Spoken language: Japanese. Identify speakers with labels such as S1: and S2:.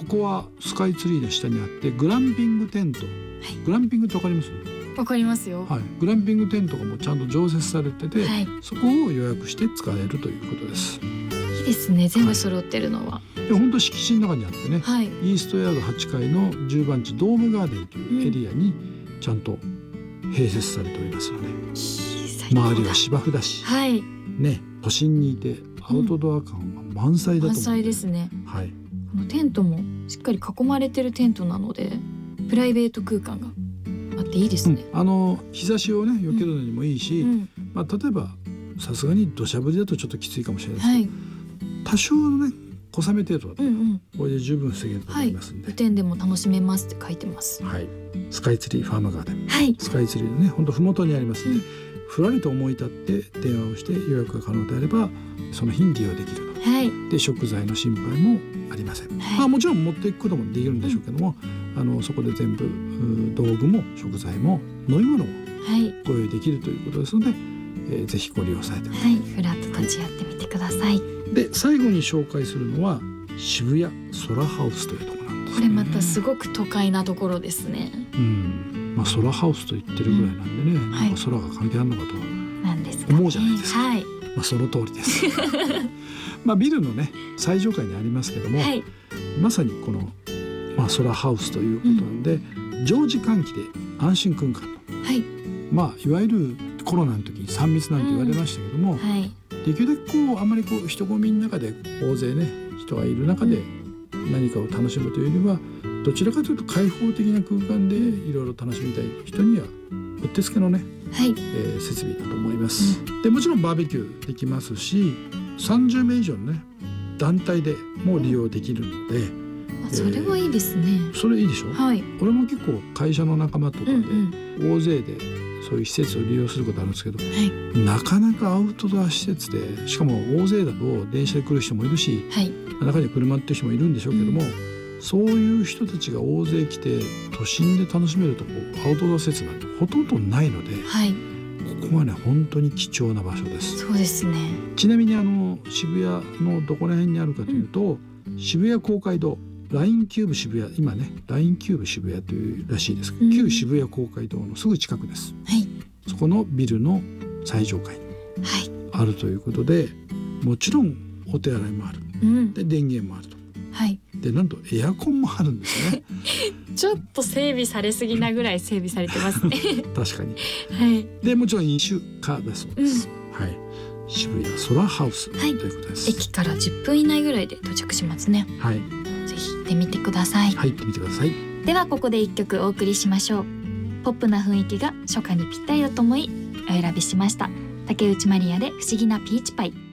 S1: こはスカイツリーの下にあって、グランピングテント、グランピングってわかります？
S2: わかりますよ。
S1: グランピングテントがもうちゃんと常設されてて、そこを予約して使えるということです。
S2: いいですね、全部揃ってるのは。
S1: で本当敷地の中にあってね、イーストヤード8階の10番地ドームガーデンというエリアにちゃんと併設されておりますので、周りは芝生だし、ね、都心にいてアウトドア感が満載だと思う、
S2: 満載ですね。このテントもしっかり囲まれてるテントなので、プライベート空間があっていいですね。
S1: 日差しをね避けるのにもいいし、例えばさすがに土砂降りだとちょっときついかもしれないですけど、多少のね小雨程度だと、これで十分防げると思いますんで、
S2: 露天でも楽しめますって書いてます。
S1: スカイツリーファームガーデン、スカイツリーのね本当ふもとにありますんで、ふらりと思い立って電話をして予約が可能であればその日に利用できるの、で食材の心配もありません。もちろん持っていくこともできるんでしょうけども、そこで全部道具も食材も飲み物もご用意できるということですので、ぜひご利用されてください。
S2: フラッと立ち寄ってみてください。
S1: で最後に紹介するのは渋谷ソラハウスというところなんですね。
S2: これまたすごく都会なところですね。
S1: ソラハウスと言ってるぐらいなんでね、なんか空が関係あるのかと思うじゃないですか。その通りです。ビルのね最上階にありますけども、まさにこの、ソラハウスということなんで、常時換気で安心空間の、いわゆるコロナの時に3密なんて言われましたけども、できるだけあまり人混みの中で大勢ね人がいる中で何かを楽しむというよりは、どちらかというと開放的な空間でいろいろ楽しみたい人にはうってつけのね、設備だと思います。でもちろんバーベキューできますし、30名以上のね団体でも利用できるので、
S2: それはいいですね。
S1: それいいでしょ。俺も結構会社の仲間とかで大勢でそういう施設を利用することあるんですけど、なかなかアウトドア施設で、しかも大勢だと電車で来る人もいるし、中には車っていう人もいるんでしょうけども、そういう人たちが大勢来て都心で楽しめるとこアウトドア施設なんてほとんどないので、ここはね本当に貴重な場所です。
S2: そうですね。
S1: ちなみに渋谷のどこら辺にあるかというと、渋谷公会堂、ラインキューブ渋谷、今ねラインキューブ渋谷というらしいですけど、旧渋谷公会堂のすぐ近くです。そこのビルの最上階にあるということで、もちろんお手洗いもある、で電源もあると、でなんとエアコンもあるんですね。
S2: ちょっと整備されすぎなぐらい整備されてますね。
S1: 確かに。でもちろん飲酒可だそうです。渋谷ソラハウスということです。
S2: 駅から10分以内ぐらいで到着しますね。ぜひ行ってみてください。
S1: 行ってみてください。
S2: ではここで1曲お送りしましょう。ポップな雰囲気が初夏にぴったりだと思いお選びしました。竹内まりやで不思議なピーチパイ。